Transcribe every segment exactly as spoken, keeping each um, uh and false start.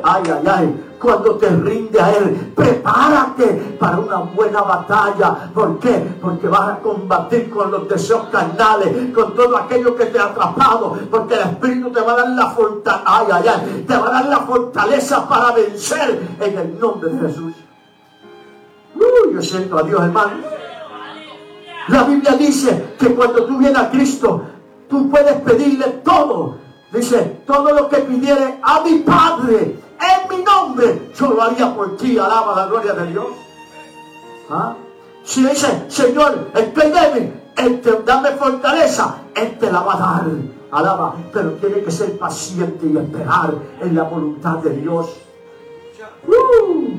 ay, ay, ay, cuando te rinde a Él, prepárate para una buena batalla. ¿Por qué? Porque vas a combatir con los deseos carnales, con todo aquello que te ha atrapado, porque el Espíritu te va a dar la fortaleza, ay, ay, ay, te va a dar la fortaleza para vencer en el nombre de Jesús. Uh, yo siento a Dios, hermano. La Biblia dice que cuando tú vienes a Cristo, tú puedes pedirle todo. Dice, todo lo que pidiere a mi Padre en mi nombre, yo lo haría por ti. Alaba la gloria de Dios. ¿Ah? Si dice, Señor, estoy débil, Él te, dame fortaleza, Él te la va a dar. Alaba, pero tiene que ser paciente y esperar en la voluntad de Dios. Uh.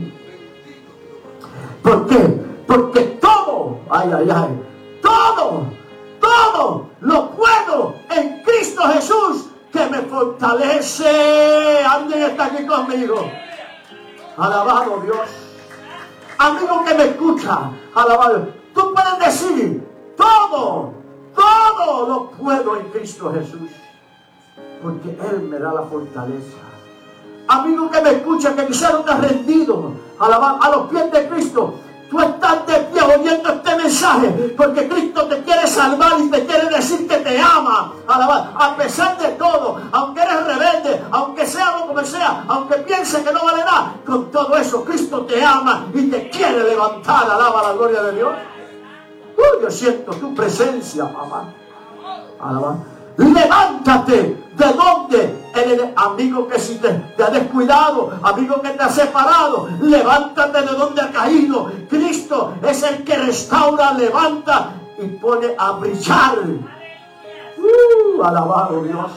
¿Por qué? Porque todo, ay, ay, ay, todo, todo lo puedo en Cristo Jesús, que me fortalece. Alguien está aquí conmigo. Alabado Dios. Amigo que me escucha, alabado. Tú puedes decir, todo, todo lo puedo en Cristo Jesús, porque Él me da la fortaleza. Amigo que me escucha, que quizás no te has rendido, alabado, a los pies de Cristo. Tú estás de pie oyendo este mensaje porque Cristo te quiere salvar y te quiere decir que te ama. Alabado. A pesar de todo, aunque eres rebelde, aunque sea lo como sea, aunque piense que no vale nada, con todo eso Cristo te ama y te quiere levantar. Alaba la gloria de Dios. Uh, yo siento tu presencia, mamá. Alaba. Levántate. ¿De dónde? El amigo que si te, te ha descuidado, amigo que te ha separado, levántate de donde ha caído. Cristo es el que restaura, levanta y pone a brillar. Uh, alabado Dios.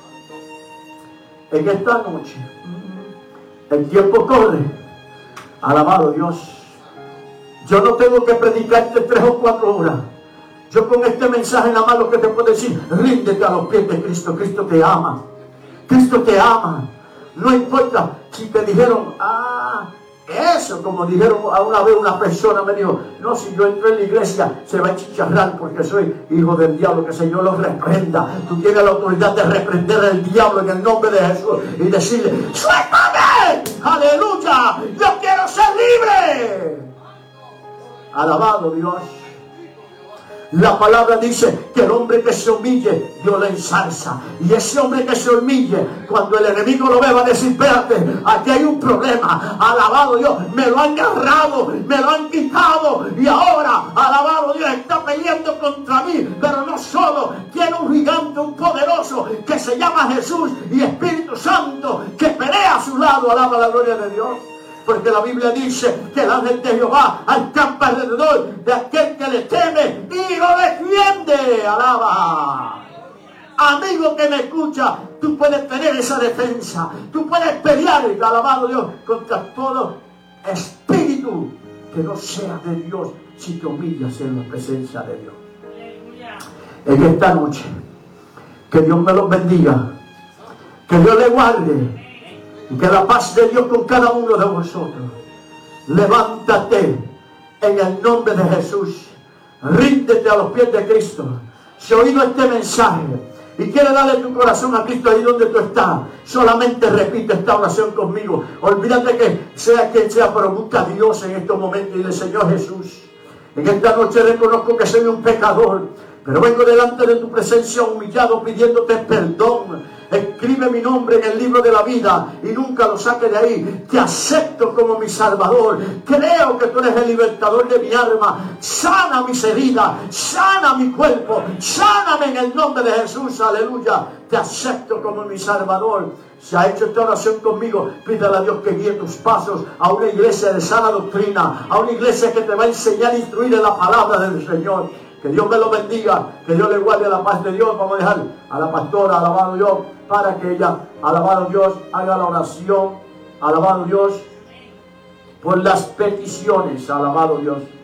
En esta noche, el tiempo corre. Alabado Dios. Yo no tengo que predicarte tres o cuatro horas. Yo con este mensaje nada más lo que te puedo decir, ríndete a los pies de Cristo. Cristo te ama. Cristo te ama. No importa si te dijeron, ah, eso, como dijeron a una vez una persona, me dijo, no, si yo entro en la iglesia se va a chicharrar porque soy hijo del diablo, que el Señor los reprenda. Tú tienes la autoridad de reprender al diablo en el nombre de Jesús y decirle, ¡suéltame! ¡Aleluya! ¡Yo quiero ser libre! Alabado Dios. La palabra dice que el hombre que se humille, Dios le ensalza. Y ese hombre que se humille, cuando el enemigo lo ve, va a decir, espérate, aquí hay un problema. Alabado Dios, me lo han agarrado, me lo han quitado. Y ahora, alabado Dios, está peleando contra mí. Pero no solo, tiene un gigante, un poderoso, que se llama Jesús y Espíritu Santo, que pelea a su lado. Alaba la gloria de Dios. Porque la Biblia dice que el ángel de Jehová acampa alrededor de aquel que le teme y lo defiende. Alaba. Amigo que me escucha, tú puedes tener esa defensa. Tú puedes pelear, alabado Dios, contra todo espíritu que no sea de Dios, si te humillas en la presencia de Dios. En esta noche, que Dios me los bendiga, que Dios le guarde. Y que la paz de Dios con cada uno de vosotros. Levántate en el nombre de Jesús. Ríndete a los pies de Cristo. Si he oído este mensaje y quieres darle tu corazón a Cristo ahí donde tú estás, solamente repite esta oración conmigo. Olvídate que sea quien sea, pero busca a Dios en estos momentos y dile, Señor Jesús, en esta noche reconozco que soy un pecador, pero vengo delante de tu presencia humillado pidiéndote perdón. Escribe mi nombre en el libro de la vida y nunca lo saque de ahí. Te acepto como mi Salvador. Creo que tú eres el libertador de mi alma. Sana mis heridas, sana mi cuerpo, sáname en el nombre de Jesús. Aleluya. Te acepto como mi Salvador. Si ha hecho esta oración conmigo, pídale a Dios que guíe tus pasos a una iglesia de sana doctrina, a una iglesia que te va a enseñar e instruir en la palabra del Señor. Que Dios me lo bendiga, que Dios le guarde la paz de Dios. Vamos a dejar a la pastora, alabado Dios, para que ella, alabado Dios, haga la oración, alabado Dios, por las peticiones, alabado Dios.